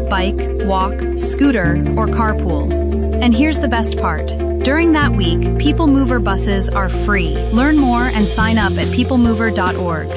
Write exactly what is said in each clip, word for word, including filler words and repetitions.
bike, walk, scooter, or carpool. And here's the best part. During that week, People Mover buses are free. Learn more and sign up at people mover dot org.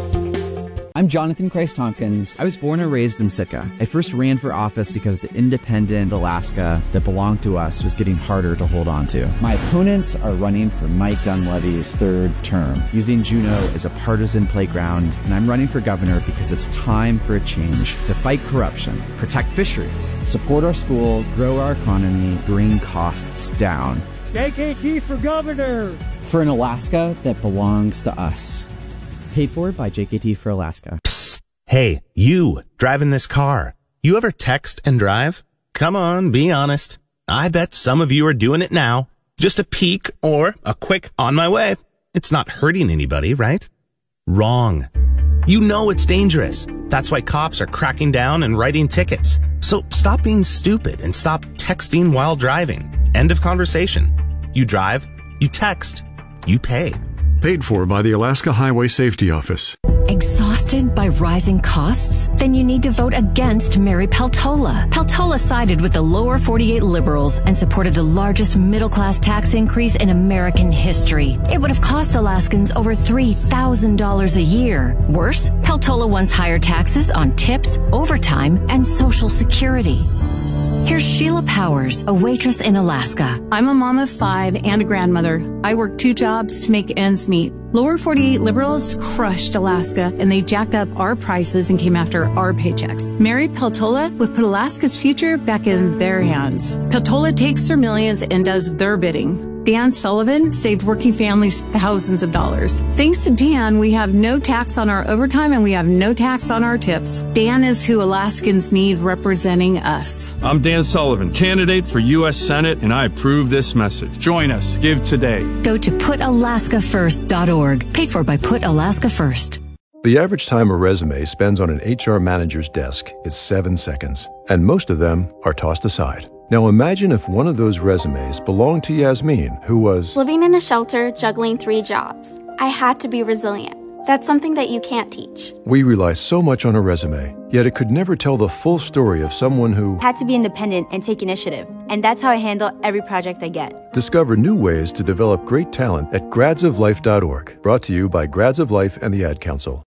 I'm Jonathan Christ-Tompkins. I was born and raised in Sitka. I first ran for office because the independent Alaska that belonged to us was getting harder to hold on to. My opponents are running for Mike Dunleavy's third term, using Juneau as a partisan playground, and I'm running for governor because it's time for a change to fight corruption, protect fisheries, support our schools, grow our economy, bring costs down. J K T for governor! For an Alaska that belongs to us. Paid for by J K T for Alaska. Psst. Hey, you, driving this car. You ever text and drive? Come on, be honest. I bet some of you are doing it now. Just a peek or a quick on my way. It's not hurting anybody, right? Wrong. You know it's dangerous. That's why cops are cracking down and writing tickets. So stop being stupid and stop texting while driving. End of conversation. You drive, you text, you pay. Paid for by the Alaska Highway Safety Office. Exhausted by rising costs? Then you need to vote against Mary Peltola. Peltola sided with the lower forty-eight liberals and supported the largest middle-class tax increase in American history. It would have cost Alaskans over three thousand dollars a year. Worse, Peltola wants higher taxes on tips, overtime, and Social Security. Here's Sheila Powers, a waitress in Alaska. I'm a mom of five and a grandmother. I work two jobs to make ends meet. Lower forty-eight liberals crushed Alaska, and they jacked up our prices and came after our paychecks. Mary Peltola would put Alaska's future back in their hands. Peltola takes their millions and does their bidding. Dan Sullivan saved working families thousands of dollars. Thanks to Dan, we have no tax on our overtime and we have no tax on our tips. Dan is who Alaskans need representing us. I'm Dan Sullivan, candidate for U S Senate, and I approve this message. Join us. Give today. Go to put alaska first dot org. Paid for by Put Alaska First. The average time a resume spends on an H R manager's desk is seven seconds, and most of them are tossed aside. Now imagine if one of those resumes belonged to Yasmin, who was living in a shelter, juggling three jobs. I had to be resilient. That's something that you can't teach. We rely so much on a resume, yet it could never tell the full story of someone who had to be independent and take initiative. And that's how I handle every project I get. Discover new ways to develop great talent at grads of life dot org. Brought to you by Grads of Life and the Ad Council.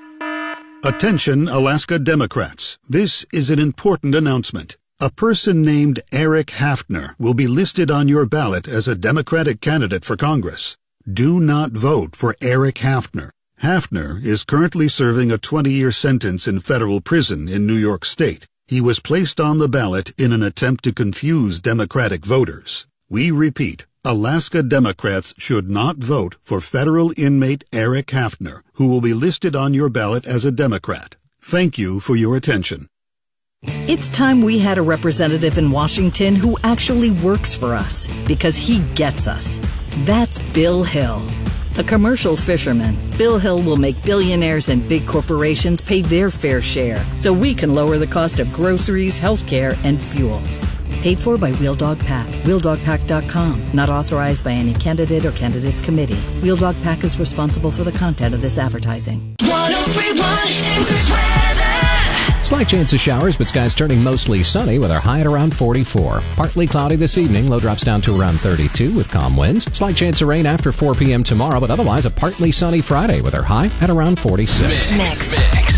Attention, Alaska Democrats. This is an important announcement. A person named Eric Haftner will be listed on your ballot as a Democratic candidate for Congress. Do not vote for Eric Haftner. Haftner is currently serving a twenty-year sentence in federal prison in New York State. He was placed on the ballot in an attempt to confuse Democratic voters. We repeat, Alaska Democrats should not vote for federal inmate Eric Haftner, who will be listed on your ballot as a Democrat. Thank you for your attention. It's time we had a representative in Washington who actually works for us, because he gets us. That's Bill Hill. A commercial fisherman, Bill Hill will make billionaires and big corporations pay their fair share so we can lower the cost of groceries, healthcare, and fuel. Paid for by Wheel Dog Pack. wheel dog pack dot com. Not authorized by any candidate or candidates committee. Wheel Dog Pack is responsible for the content of this advertising. one oh three point one Increase Weather. Slight chance of showers, but skies turning mostly sunny with our high at around forty-four. Partly cloudy this evening. Low drops down to around thirty-two with calm winds. Slight chance of rain after four p.m. tomorrow, but otherwise a partly sunny Friday with our high at around forty-six. Mix. Mix.